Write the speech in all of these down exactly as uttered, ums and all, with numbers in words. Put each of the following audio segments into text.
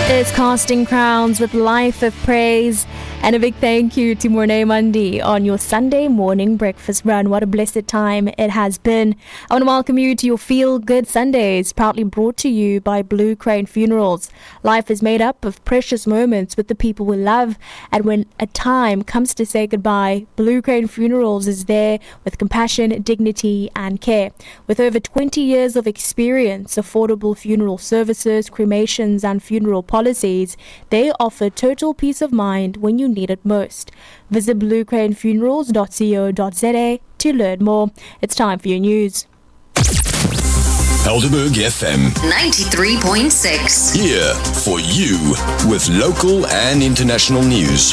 It's Casting Crowns with Life of Praise. And a big thank you to Mornay Mundi on your Sunday morning breakfast run. What a blessed time it has been. I want to welcome you to your Feel Good Sundays, proudly brought to you by Blue Crane Funerals. Life is made up of precious moments with the people we love, and when a time comes to say goodbye, Blue Crane Funerals is there with compassion, dignity and care. With over twenty years of experience, affordable funeral services, cremations and funeral policies, they offer total peace of mind when you need it most. Visit blue crane funerals dot co dot za to learn more. It's time for your news. Helderberg F M ninety-three point six. Here for you with local and international news.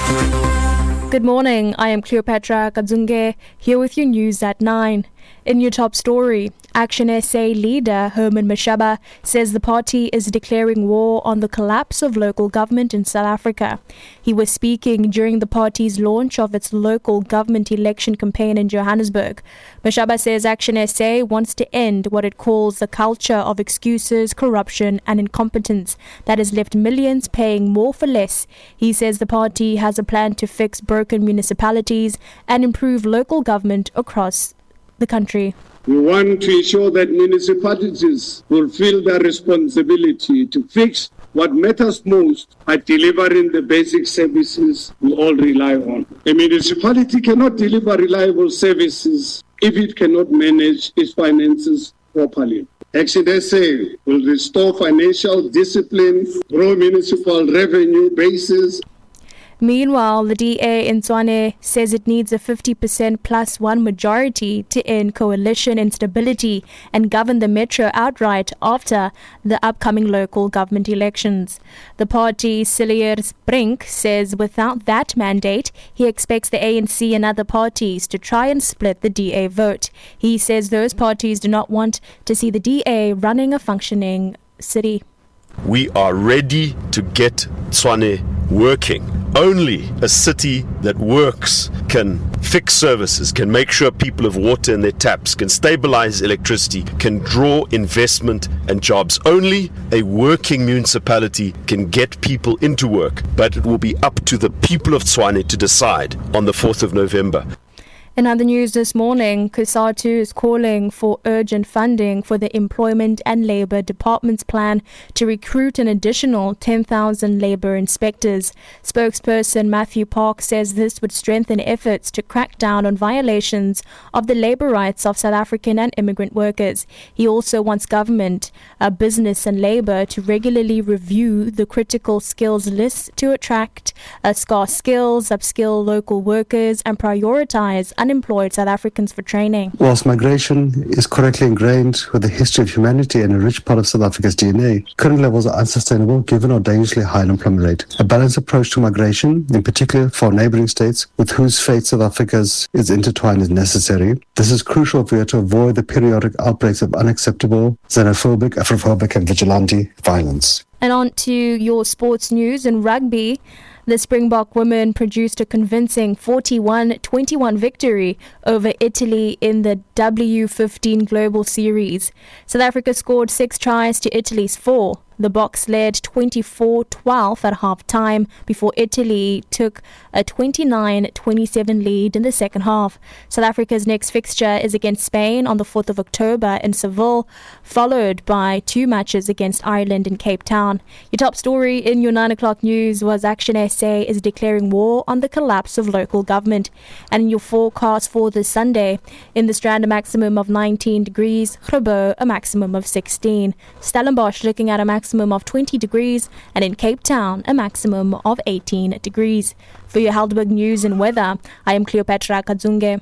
Good morning, I am Cleopatra Kadzunge, here with your news at nine. In your top story, Action S A leader Herman Mashaba says the party is declaring war on the collapse of local government in South Africa. He was speaking during the party's launch of its local government election campaign in Johannesburg. Mashaba says Action S A wants to end what it calls the culture of excuses, corruption and incompetence that has left millions paying more for less. He says the party has a plan to fix broken municipalities and improve local government across the country. We want to ensure that municipalities fulfill their responsibility to fix what matters most by delivering the basic services we all rely on. A municipality cannot deliver reliable services if it cannot manage its finances properly. Action S A will restore financial discipline, grow municipal revenue bases. Meanwhile, the D A in Tshwane says it needs a fifty percent plus one majority to end coalition instability and govern the metro outright after the upcoming local government elections. The party Cilliers Brink says without that mandate, he expects the A N C and other parties to try and split the D A vote. He says those parties do not want to see the D A running a functioning city. We are ready to get Tshwane working. Only a city that works can fix services, can make sure people have water in their taps, can stabilize electricity, can draw investment and jobs. Only a working municipality can get people into work, but it will be up to the people of Tshwane to decide on the fourth of November. In other news this morning, COSATU is calling for urgent funding for the Employment and Labour Department's plan to recruit an additional ten thousand labour inspectors. Spokesperson Matthew Park says this would strengthen efforts to crack down on violations of the labour rights of South African and immigrant workers. He also wants government, uh, business and labour to regularly review the critical skills list to attract uh, scarce skills, upskill local workers and prioritise unemployed South Africans for training. Whilst migration is correctly ingrained with the history of humanity and a rich part of South Africa's D N A, current levels are unsustainable given our dangerously high unemployment rate. A balanced approach to migration, in particular for neighbouring states with whose fate South Africa's is intertwined, is necessary. This is crucial if we are to avoid the periodic outbreaks of unacceptable, xenophobic, Afrophobic and vigilante violence. And on to your sports news. In rugby, the Springbok women produced a convincing forty-one twenty-one victory over Italy in the W fifteen Global Series. South Africa scored six tries to Italy's four. The Boks led twenty-four twelve at half-time before Italy took a twenty-nine twenty-seven lead in the second half. South Africa's next fixture is against Spain on the fourth of October in Seville, followed by two matches against Ireland and Cape Town. Your top story in your nine o'clock news was Action S A is declaring war on the collapse of local government. And in your forecast for this Sunday, in the Strand a maximum of nineteen degrees, Grabo a maximum of sixteen, Stellenbosch looking at a maximum maximum of twenty degrees, and in Cape Town a maximum of eighteen degrees. For your Helderberg news and weather, I am Cleopatra Kadzunge.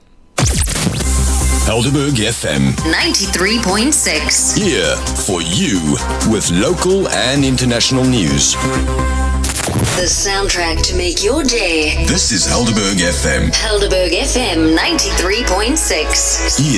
Helderberg F M ninety-three point six. Here for you with local and international news. The soundtrack to make your day. This is Helderberg F M. Helderberg F M ninety-three point six. Here